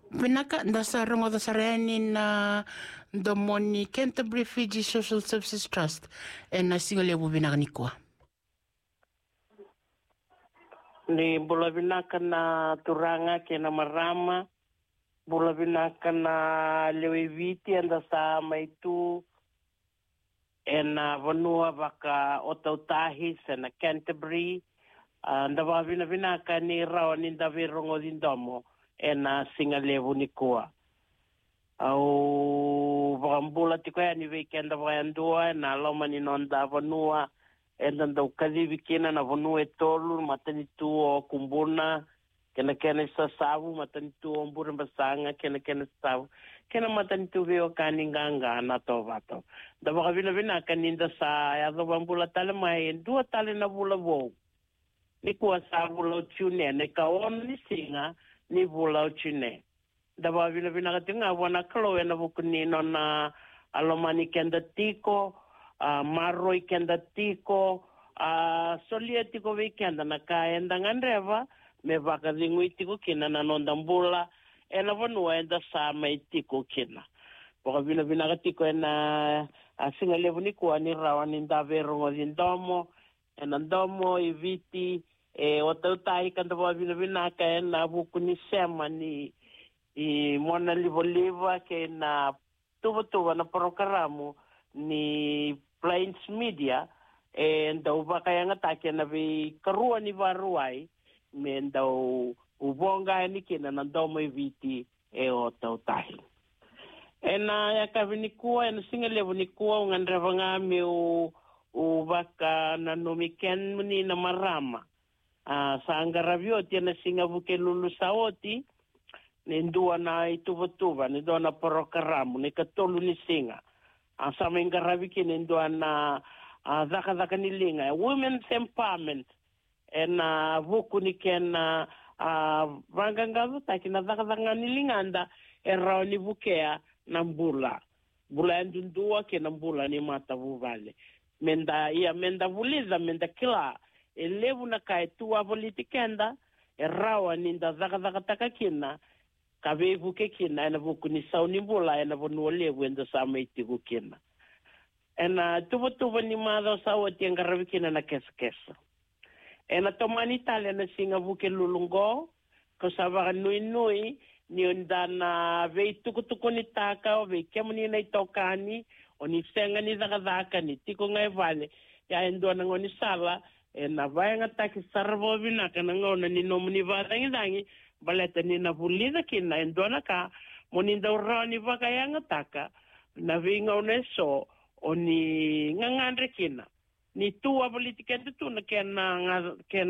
Pinaka nasa rongo da sareni na domoni Canterbury Fiji Social Services Trust na singole bu binaka ni kwa. Ni bula binaka na turanga ke na marama, bula binaka na leweviti anda sa maitu na vanua baka otautahi sa na Canterbury, nda wabina binaka ni rawa ni ndavirongo dindomo na singalevu ni kua. Au wakambula tiko ya ni weekenda wakandua na loma ni nonda vanua nda ukadhivi kina na vanua tolu matani tuo kumbuna kena sasavu matani tuo mbura basanga kena sasavu kena matani tu veo kaninganga na tovato da wakavina vina kaninda sa ya wakambula tale mai dua tale na vula vou ni kua savu lo tune ne kaon ni singa ni vula o tune da wakavina vina katinga wana kalo na vukuni na alomani kenda tiko maroi kenda tiko solia tiko weekenda na kaenda ngandreva me vaka dingui tiko kina na nonda mbula ena vanua enda sama tiko kina poka vina tiko ena singa levu ni kuwa ni rawa ni ndaverongo dindomo ena ndomo iviti otautai kanda vina ka ena vuku ni sema ni mona liva ke na tuva na programo ni Plains Media ndau vakayanga take na vi karua ni varuai me ndau ubonga ni kina na ndomo viti o tautahi ena ya kavinikua ena singalevu nikua ungandreva ngami u vaka na nomiken muni na marama sa angaravioti ena singavuke lulu saoti ni ndua na ituva ni ndua na porokaramu ni katolu ni singa sama ingaraviki ni ndua na zaka ni linga women's empowerment ena vuku ni kena vangangavu takina zaka ni linganda erao ni vukea na mbula ndundua kena mbula ni mata vuvale menda vuliza menda kila elevu na kaetua politikenda erao ni nda zaka takakina kavevu ke kina ena vuku ni sauni mbula ena vonu levu enda sama itiku kina ena tuva ni madho sawa tiangaravi kina na kesa ena tomani tale na singa vuke lulungo ko sawa nui ni ondana vei tuku ni taka o vei kemuni na itokani o ni senga ni zaka ni tiko ngai vale ya endo na ngoni sala ena vaya taki sarvo vinaka na ngona ni nomuni vadangi baleta ni na vulida kina endona ka moninda urani vakayanga taka na vinga oneso o ni ngangandre kina ni tua politika tu na kena